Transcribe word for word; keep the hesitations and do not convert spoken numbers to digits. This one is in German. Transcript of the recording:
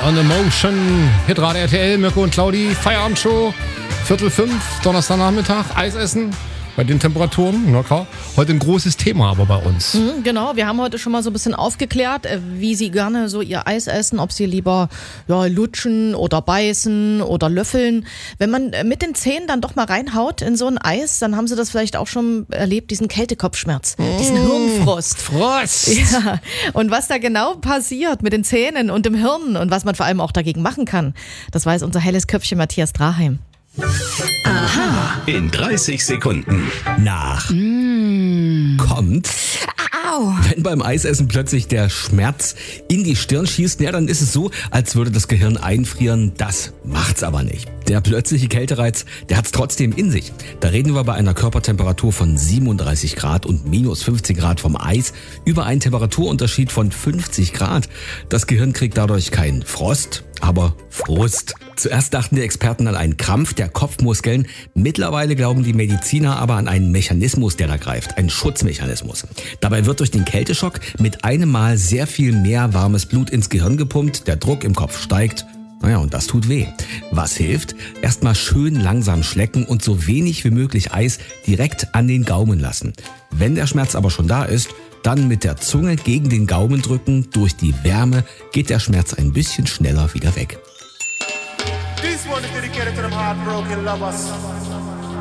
on Emotion. Hitrad R T L, Mirko und Claudi, Feierabendshow, Viertel fünf, Donnerstagnachmittag, Eis essen. Bei den Temperaturen, na klar. Heute ein großes Thema aber bei uns. Mhm, genau, wir haben heute schon mal so ein bisschen aufgeklärt, wie Sie gerne so Ihr Eis essen, ob Sie lieber ja, lutschen oder beißen oder löffeln. Wenn man mit den Zähnen dann doch mal reinhaut in so ein Eis, dann haben Sie das vielleicht auch schon erlebt, diesen Kältekopfschmerz, mmh, diesen Hirnfrost. Frost! Ja, und was da genau passiert mit den Zähnen und dem Hirn und was man vor allem auch dagegen machen kann, das weiß unser helles Köpfchen Matthias Draheim. Aha. In dreißig Sekunden. Nach. Mm. Kommt. Au. Wenn beim Eisessen plötzlich der Schmerz in die Stirn schießt, ja, dann ist es so, als würde das Gehirn einfrieren. Das macht's aber nicht. Der plötzliche Kältereiz, der hat's trotzdem in sich. Da reden wir bei einer Körpertemperatur von siebenunddreißig Grad und minus fünfzehn Grad vom Eis über einen Temperaturunterschied von fünfzig Grad. Das Gehirn kriegt dadurch keinen Frost, aber Frust. Zuerst dachten die Experten an einen Krampf der Kopfmuskeln. Mittlerweile glauben die Mediziner aber an einen Mechanismus, der da greift. Ein Schutzmechanismus. Dabei wird durch den Kälteschock mit einem Mal sehr viel mehr warmes Blut ins Gehirn gepumpt. Der Druck im Kopf steigt. Naja, und das tut weh. Was hilft? Erstmal schön langsam schlecken und so wenig wie möglich Eis direkt an den Gaumen lassen. Wenn der Schmerz aber schon da ist, dann mit der Zunge gegen den Gaumen drücken. Durch die Wärme geht der Schmerz ein bisschen schneller wieder weg. This one is dedicated to them heartbroken lovers.